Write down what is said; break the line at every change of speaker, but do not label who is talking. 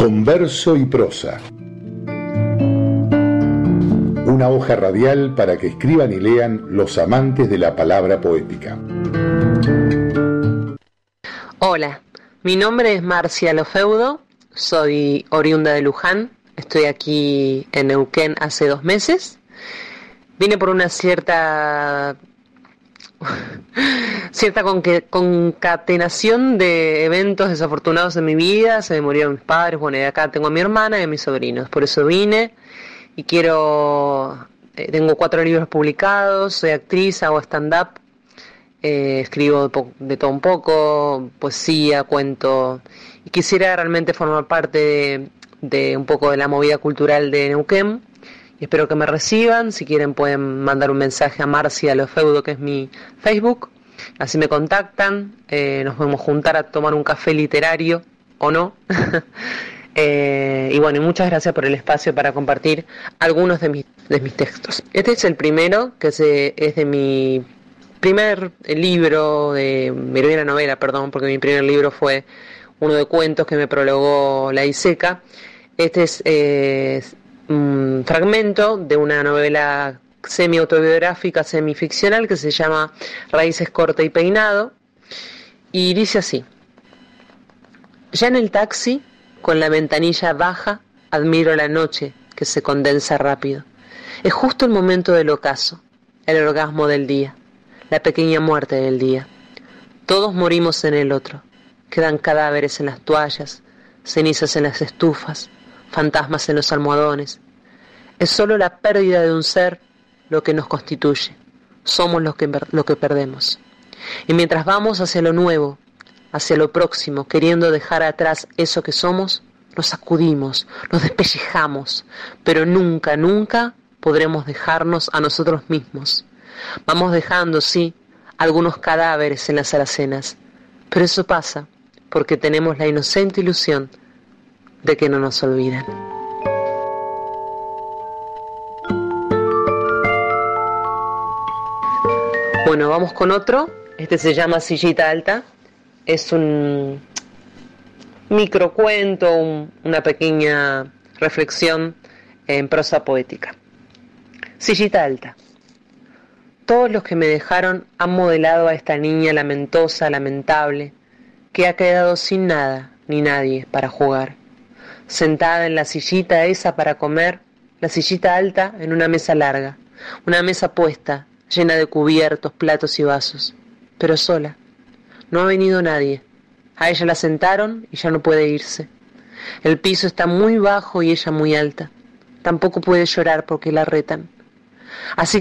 con verso y prosa. Una hoja radial para que escriban y lean los amantes de la palabra poética.
Hola, mi nombre es Marcia Lofeudo, soy oriunda de Luján, estoy aquí en Neuquén hace 2 meses. Vine por una cierta concatenación de eventos desafortunados en mi vida. Se me murieron mis padres, bueno, y acá tengo a mi hermana y a mis sobrinos, por eso vine y tengo 4 libros publicados, soy actriz, hago stand-up, escribo de todo un poco, poesía, cuento, y quisiera realmente formar parte de un poco de la movida cultural de Neuquén. Y espero que me reciban. Si quieren pueden mandar un mensaje a Marcia Lofeudo, que es mi Facebook, así me contactan, nos podemos juntar a tomar un café literario o no. Y bueno, y muchas gracias por el espacio para compartir algunos de mis textos. Este es el primero, que es de mi primer libro, de mi primera novela, perdón, porque mi primer libro fue uno de cuentos que me prologó la ISECA. Este es un fragmento de una novela semi-autobiográfica, semi-ficcional, que se llama Raíces, corte y peinado, y dice así: ya en el taxi, con la ventanilla baja, admiro la noche que se condensa rápido. Es justo el momento del ocaso, el orgasmo del día, la pequeña muerte del día. Todos morimos en el otro, quedan cadáveres en las toallas, cenizas en las estufas, fantasmas en los almohadones. Es solo la pérdida de un ser lo que nos constituye. Somos lo que perdemos. Y mientras vamos hacia lo nuevo, hacia lo próximo, queriendo dejar atrás eso que somos, nos sacudimos, nos despellejamos, pero nunca, nunca podremos dejarnos a nosotros mismos. Vamos dejando, sí, algunos cadáveres en las alacenas, pero eso pasa porque tenemos la inocente ilusión de que no nos olvidan. Bueno, vamos con otro. Este se llama Sillita Alta. Es un microcuento, una pequeña reflexión en prosa poética. Sillita Alta. Todos los que me dejaron han modelado a esta niña lamentosa, lamentable, que ha quedado sin nada ni nadie para jugar. Sentada en la sillita esa para comer, la sillita alta en una mesa larga, una mesa puesta, llena de cubiertos, platos y vasos, pero sola. No ha venido nadie. A ella la sentaron y ya no puede irse. El piso está muy bajo y ella muy alta. Tampoco puede llorar porque la retan. Así